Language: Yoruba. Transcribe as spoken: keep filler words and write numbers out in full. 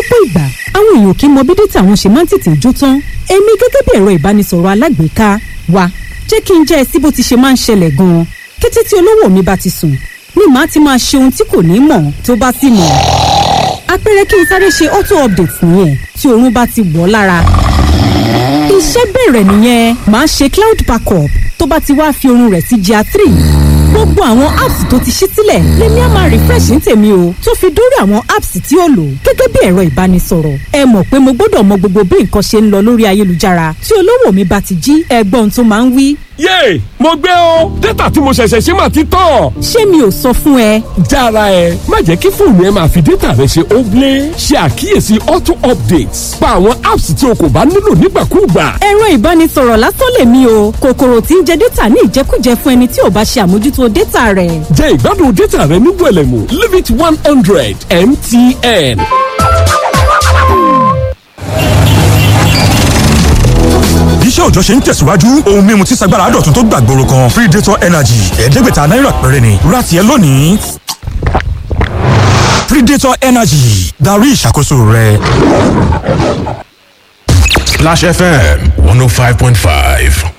lọ́pọ̀ ìgbà àwọn èèyàn kì í mọ bí dátà wọn ṣe máa ń tètè jó tán èmi gẹ́gẹ́ bí ẹ̀rọ ìbánisọ̀rọ̀ alágbèéká wa jẹ́ kí n jẹ́ ẹ sí bó ti ṣe máa ń ṣẹlẹ̀ gan-an kété tí olówó mi bá ti sùn ni màá ti máa ṣe ohun tí kò ní mọ̀ tó bá sì mọ̀ àpẹẹrẹ kí n sáré ṣe auto update nìyẹn tí oorun bá ti wọ̀ lára iṣẹ́ bẹ̀rẹ̀ nìyẹn màá ṣe cloud backup tó bá ti wá fi oorun rẹ̀ sí jà three gbogbo àwọn apps tó ti ṣí sílẹ̀ lèmi á máa refresh ní tèmi o tó fi dórí àwọn apps tí ó lò gẹ́gẹ́ bí ẹ̀rọ ìbánisọ̀rọ̀ ẹ mọ̀ pé mo gbọ́dọ̀ mọ gbogbo bí nǹkan ṣe ń lọ lórí ayélujára tí olówó mi bá ti jí ẹgbọ́n tó máa ń wí. yéè mo gbé o dátà tí mo ṣẹ̀ṣẹ̀ ṣe máa ti tán. ṣé mi ò sọ fún ẹ. jára ẹ má jẹ́ kí fóònù ẹ máa fi dátà rẹ ṣe óblé ṣe àkíyèsí auto updates pa àwọn apps tí o kò bá nílò nígbàkúùgbà. ẹ̀rọ ìbánisọ̀rọ̀ lásán lèmi o kòkòrò tí ń jẹ dátà ní ìjẹkújẹ fún ẹni tí ò bá ṣe àmójútó dátà rẹ̀. jẹ́ ìgbádùn dátà rẹ ní wẹ̀lẹ̀mú limit one hundred M T N. iṣẹ́ òòjọ́ ṣe ń tẹ̀síwájú ohun mímu tí sagbára dọ̀tun tó gbàgbóró kan Predator Energy ẹ̀ẹ́dẹ́gbẹ̀ta náírà péré ni ra tiẹ̀ lónìí. Predator Energy darí ìṣàkóso rẹ. Splash F M one oh five point five.